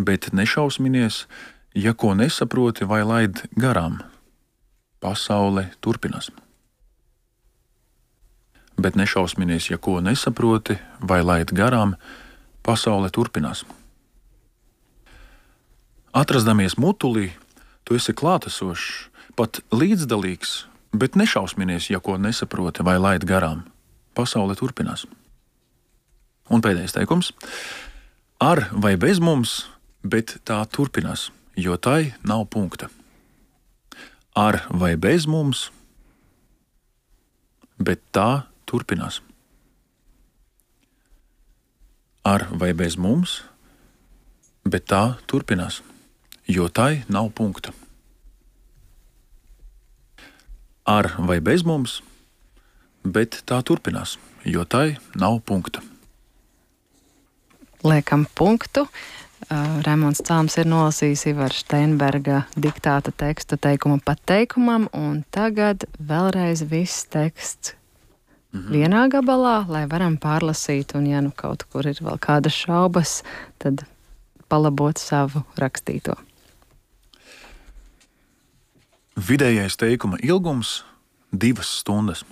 bet nešausminies, ja ko nesaproti vai laid garām. Pasaule turpinās. Bet nešausminies, ja ko nesaproti vai laid garām. Pasaule turpinās. Atrasdamies mutulī, tu esi klātesošs, pat līdzdalīgs, bet nešausminies, ja ko nesaproti vai laid garām. Pasaule turpinās. Un pēdējais teikums. Ar vai bez mums, bet tā turpinās, jo tai nav punkta. Ar vai bez mums, bet tā turpinās. Ar vai bez mums, bet tā turpinās, jo tai nav punkta. Ar vai bez mums, bet tā turpinās, jo tai nav punkta. Liekam punktu. Raimonds Calms ir nolasījis Ivara Steinberga diktāta tekstu teikumu pa teikumam, un tagad vēlreiz viss teksts vienā gabalā, lai varam pārlasīt, un ja nu kaut kur ir vēl kādas šaubas, tad palabot savu rakstīto. Vidējais teikuma ilgums 2 stundas.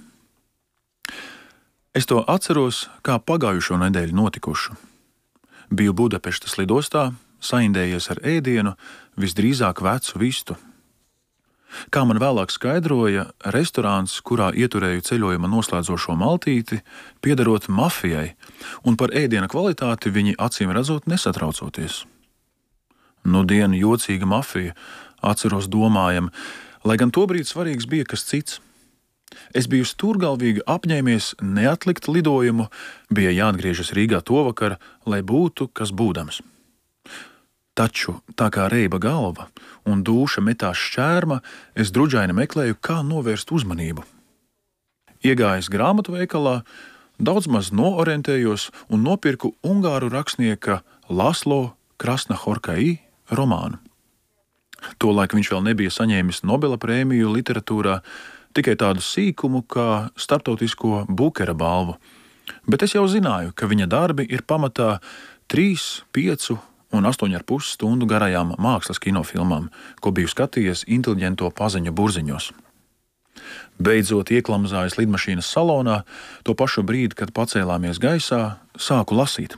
Es to atceros kā pagājušo nedēļu notikušu. Biju Budapeštas lidostā, saindējies ar ēdienu, visdrīzāk vecu vistu. Kā man vēlāk skaidroja, restorāns, kurā ieturēju ceļojuma noslēdzošo maltīti, piederot mafijai, un par ēdiena kvalitāti viņi acīm redzot nesatraucoties. Nudien jocīga mafija, atceros domājam, lai gan tobrīd svarīgs bija kas cits. Es biju stūrgalvīgi apņēmies neatlikt lidojumu, bija jāatgriežas Rīgā tovakar, lai būtu kas būdams. Taču, tā kā reiba galva un dūša metās šķērma, es druģaini meklēju, kā novērst uzmanību. Iegājis grāmatu veikalā, daudz maz noorientējos un nopirku ungāru rakstnieka Laslo Krasnahorkai romānu. Tolaik viņš vēl nebija saņēmis Nobela prēmiju literatūrā, tikai tādu sīkumu kā starptautisko Bukera balvu, bet es jau zināju, ka viņa darbi ir pamatā 3, 5 un 8,5 stundu garajām mākslas kinofilmām, ko biju skatījies inteliģento paziņu burziņos. Beidzot ieklamzājis lidmašīnas salonā, to pašu brīdi, kad pacēlāmies gaisā, sāku lasīt.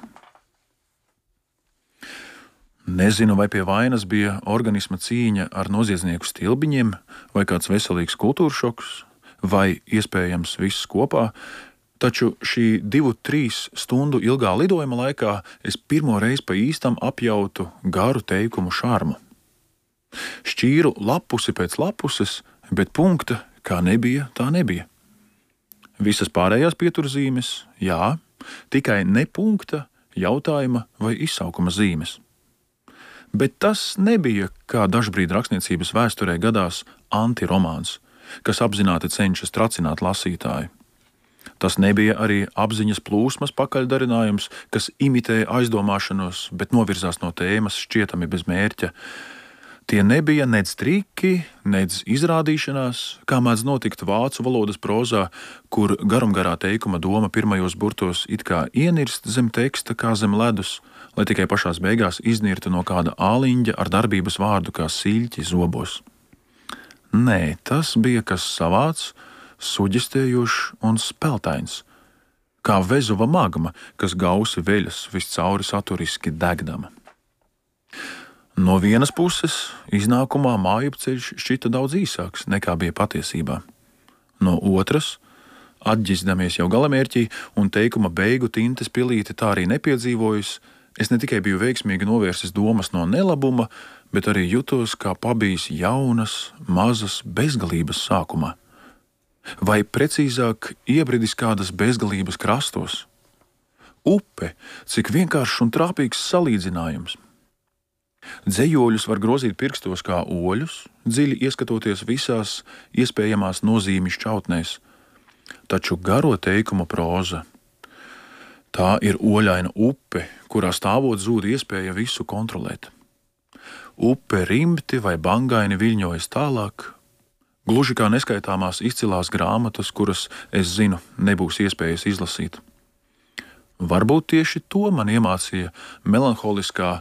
Nezinu, vai pie vainas bija organisma cīņa ar noziedznieku stilbiņiem, vai kāds veselīgs kultūras šoks, vai iespējams viss kopā, taču šī 2-3 stundu ilgā lidojuma laikā es pirmo reizi pa īstam apjautu garu teikumu šarmu. Šķīru lapusi pēc lapuses, bet punkta, kā nebija, tā nebija. Visas pārējās pieturzīmes, jā, tikai ne punkta, jautājuma vai izsaukuma zīmes. Bet tas nebija, kā dažbrīd rakstniecības vēsturē gadās, antiromāns, kas apzināti cenšas tracināt lasītāju. Tas nebija arī apziņas plūsmas pakaļdarinājums, kas imitē aizdomāšanos, bet novirzās no tēmas šķietami bez mērķa. Tie nebija nedz triki, nedz izrādīšanās, kā mēdz notikt vācu valodas prozā, kur garumgarā teikuma doma pirmajos burtos it kā ienirst zem teksta kā zem ledus, lai tikai pašās beigās iznirtu no kāda āliņģa ar darbības vārdu kā siļķi zobos. Nē, tas bija kas savāds, suģistējošs un speltains, kā Vezuva magma, kas gausi veļas viscauri saturiski degdama. No vienas puses, iznākumā mājupceļš šķita daudz īsāks, nekā bija patiesībā. No otras, atģizdamies jau galamērķī un teikuma beigu tintes pilīti tā arī nepiedzīvojis, es ne tikai biju veiksmīgi novērsis domas no nelabuma, bet arī jutos kā pabijis jaunas, mazas bezgalības sākumā. Vai precīzāk iebridis kādas bezgalības krastos. Upe, cik vienkāršs un trāpīgs salīdzinājums. Dzejoļus var grozīt pirkstos kā oļus, dziļi ieskatoties visās iespējamās nozīmju šķautnēs, taču garo teikumu proza. Tā ir oļaina upe, kurā stāvot zūd iespēja visu kontrolēt. Upe rimti vai bangaini viļņojas tālāk, gluži kā neskaitāmās izcilās grāmatas, kuras, es zinu, nebūs iespējas izlasīt. Varbūt tieši to man iemācīja melanholiskā